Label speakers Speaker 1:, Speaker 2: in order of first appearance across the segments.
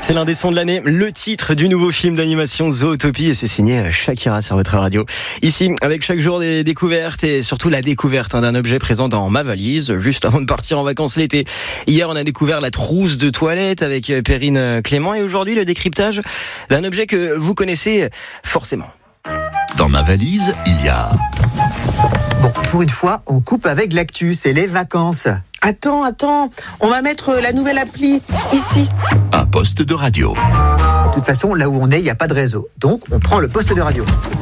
Speaker 1: C'est l'un des sons de l'année, le titre du nouveau film d'animation Zootopie, et c'est signé Shakira sur votre radio. Ici, avec chaque jour des découvertes et surtout la découverte d'un objet présent dans ma valise, juste avant de partir en vacances l'été. Hier, on a découvert la trousse de toilette avec Perrine Clément, et aujourd'hui, le décryptage d'un objet que vous connaissez forcément.
Speaker 2: Dans ma valise, il y a...
Speaker 3: Bon, pour une fois, on coupe avec l'actu, c'est les vacances.
Speaker 4: Attends, on va mettre la nouvelle appli ici.
Speaker 2: un poste de radio.
Speaker 3: De toute façon, là où on est, il n'y a pas de réseau. Donc, on prend le poste de radio.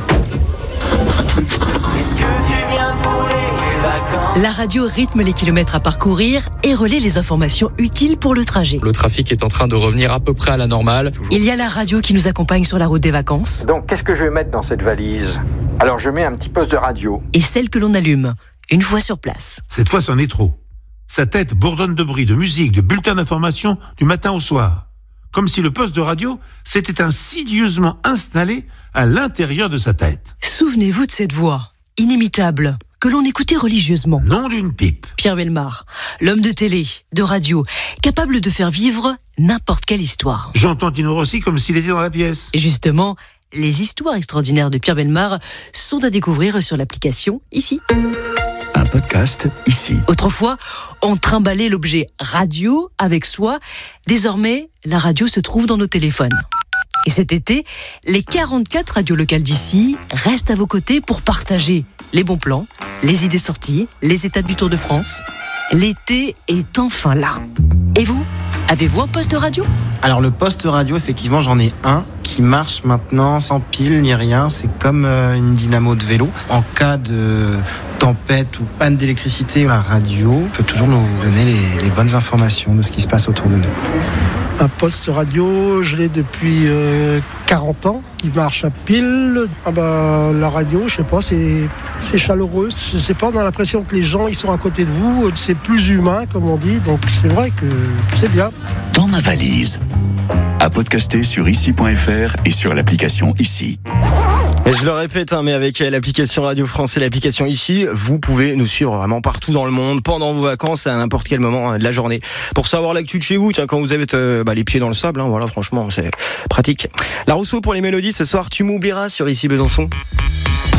Speaker 5: La radio rythme les kilomètres à parcourir et relaie les informations utiles pour le trajet.
Speaker 6: Le trafic est en train de revenir à peu près à la normale.
Speaker 5: Il y a la radio qui nous accompagne sur la route des vacances.
Speaker 7: Donc, qu'est-ce que je vais mettre dans cette valise ? Alors, je mets un petit poste de radio.
Speaker 5: Et celle que l'on allume une fois sur place.
Speaker 8: Cette fois, c'en est trop. Sa tête bourdonne de bruit, de musique, de bulletins d'information du matin au soir. Comme si le poste de radio s'était insidieusement installé à l'intérieur de sa tête.
Speaker 5: Souvenez-vous de cette voix, inimitable, que l'on écoutait religieusement.
Speaker 8: Nom d'une pipe.
Speaker 5: Pierre Bellemare, l'homme de télé, de radio, capable de faire vivre n'importe quelle histoire.
Speaker 8: J'entends Tino Rossi comme s'il était dans la pièce.
Speaker 5: Et justement, les histoires extraordinaires de Pierre Bellemare sont à découvrir sur l'application ici.
Speaker 2: Un podcast ici.
Speaker 5: Autrefois, on trimballait l'objet radio avec soi. Désormais, la radio se trouve dans nos téléphones. Et cet été, les 44 radios locales d'ici restent à vos côtés pour partager les bons plans, les idées sorties, les étapes du Tour de France. L'été est enfin là. Et vous, avez-vous un poste radio ?
Speaker 9: Alors le poste radio, effectivement, j'en ai un qui marche maintenant sans pile ni rien. C'est comme une dynamo de vélo. En cas de tempête ou panne d'électricité, la radio peut toujours nous donner les bonnes informations de ce qui se passe autour de nous.
Speaker 10: Un poste radio, je l'ai depuis 40 ans, qui marche à pile. La radio, je sais pas, c'est chaleureux. Je sais pas, on a l'impression que les gens, ils sont à côté de vous. C'est plus humain, comme on dit. Donc c'est vrai que c'est bien.
Speaker 2: Dans ma valise. À podcaster sur ici.fr et sur l'application Ici.
Speaker 1: Et je le répète, mais avec l'application Radio France et l'application Ici, vous pouvez nous suivre vraiment partout dans le monde, pendant vos vacances, à n'importe quel moment de la journée. Pour savoir l'actu de chez vous, quand vous avez les pieds dans le sable, voilà, franchement, c'est pratique. La Rousseau pour les mélodies, ce soir, tu m'oublieras sur Ici Besançon.